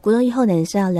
国道1号南下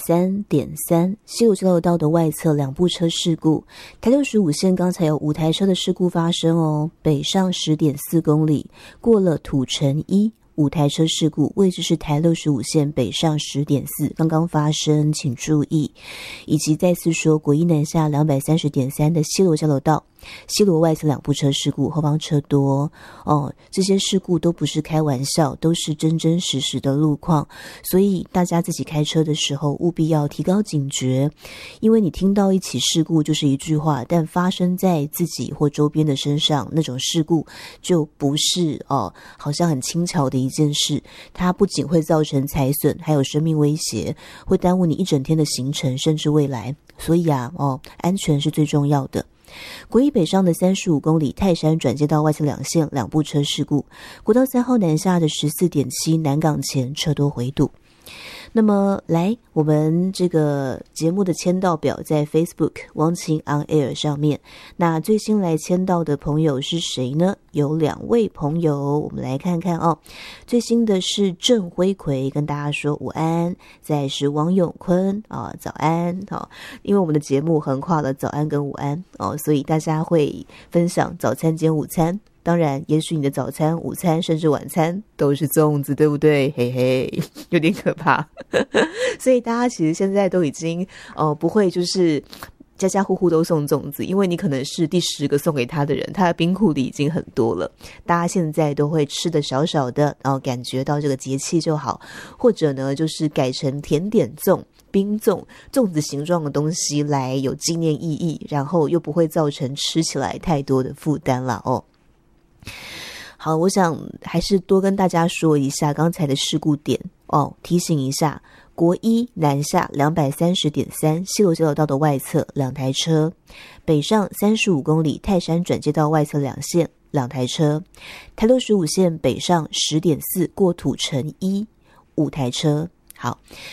203.3 西鲁交流道的外侧2部车事故，台65线刚才有5台车的事故发生哦，北上 10.4 公里，过了土城1，5台车事故，位置是台65线北上 10.4， 刚刚发生，请注意。以及再次说，国一南下 230.3 的西罗交流道，西罗外侧2部车事故，后方车多哦，这些事故都不是开玩笑，都是真真实实的路况，所以大家自己开车的时候务必要提高警觉，因为你听到一起事故就是一句话，但发生在自己或周边的身上，那种事故就不是好像很轻巧的一件事，它不仅会造成财损，还有生命威胁，会耽误你一整天的行程，甚至未来。所以安全是最重要的。国一北上的35公里泰山转接道外侧2线2部车事故，国道3号南下的 14.7 南港前车多回堵。那么来，我们这个节目的签到表在 Facebook 汪晴 on air 上面，那最新来签到的朋友是谁呢？有2位朋友，我们来看看哦。最新的是郑辉奎，跟大家说午安，再是王永坤早安因为我们的节目横跨了早安跟午安所以大家会分享早餐兼午餐，当然也许你的早餐、午餐甚至晚餐都是粽子，对不对？嘿嘿，有点可怕所以大家其实现在都已经不会就是家家户户都送粽子，因为你可能是第10个送给他的人，他的冰库里已经很多了，大家现在都会吃的少少的，然后感觉到这个节气就好，或者呢就是改成甜点粽、冰粽、粽子形状的东西来有纪念意义，然后又不会造成吃起来太多的负担了好，我想还是多跟大家说一下刚才的事故点提醒一下，国一南下 230.3 西罗交流道的外侧2台车，北上35公里泰山转接道外侧2线2台车，台65线北上 10.4 过土城1 5台车。好，